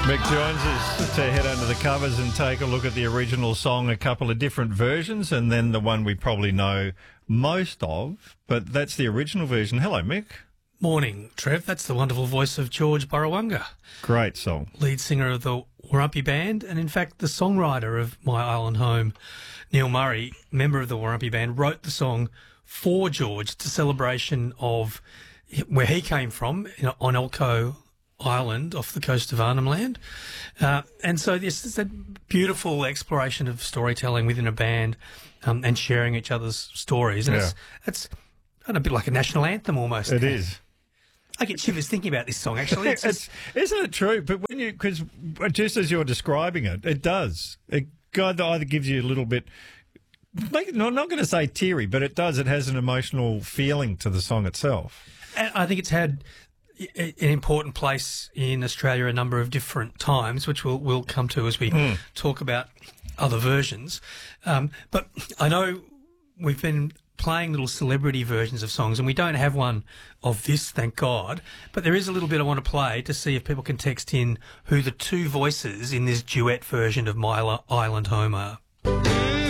Mick joins us to head under the covers and take a look at the original song, a couple of different versions, and then the one we probably know most of, but that's the original version. Hello, Mick. Morning, Trev. That's the wonderful voice of George Burrawunga. Great song. Lead singer of the Warumpi Band, and in fact the songwriter of My Island Home, Neil Murray, member of the Warumpi Band, wrote the song for George. It's a celebration of where he came from, on Elcho Island off the coast of Arnhem Land. And so this is a beautiful exploration of storytelling within a band, and sharing each other's stories. And it's a bit like a national anthem almost. It is. I get shivers thinking about this song, actually. Isn't it true? But because just as you're describing it, it does. It either gives you a little bit, I'm not going to say teary, but it does. It has an emotional feeling to the song itself. And I think it's had an important place in Australia a number of different times, which we'll come to as we talk about other versions. But I know we've been playing little celebrity versions of songs, and we don't have one of this, thank God. But there is a little bit I want to play to see if people can text in who the two voices in this duet version of My Island Home are.